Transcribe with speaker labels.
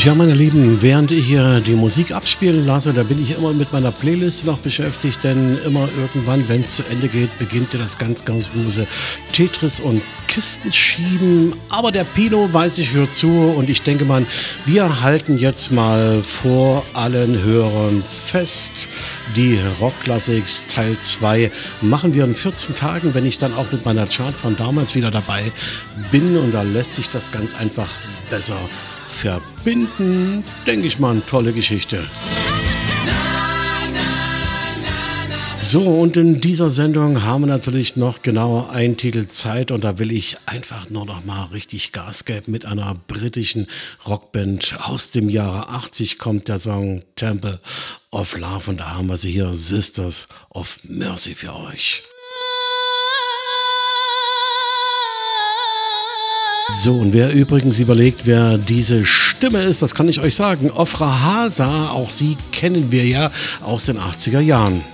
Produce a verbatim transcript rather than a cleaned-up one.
Speaker 1: Tja, meine Lieben, während ich hier die Musik abspielen lasse, da bin ich immer mit meiner Playlist noch beschäftigt, denn immer irgendwann, wenn es zu Ende geht, beginnt ja das ganz, ganz große Tetris und Kistenschieben. Aber der Pino weiß, ich höre zu und ich denke mal, wir halten jetzt mal vor allen Hörern fest. Die Rock Classics Teil zwei machen wir in vierzehn Tagen, wenn ich dann auch mit meiner Chart von damals wieder dabei bin, und da lässt sich das ganz einfach besser verbinden. Denke ich mal, eine tolle Geschichte. So, und in dieser Sendung haben wir natürlich noch genau einen Titel Zeit, und da will ich einfach nur noch mal richtig Gas geben. Mit einer britischen Rockband aus dem Jahre achtzig kommt der Song Temple of Love, und da haben wir sie hier, Sisters of Mercy, für euch. So, und wer übrigens überlegt, wer diese Stimme ist, das kann ich euch sagen. Ofra Hasa, auch sie kennen wir ja aus den achtziger Jahren.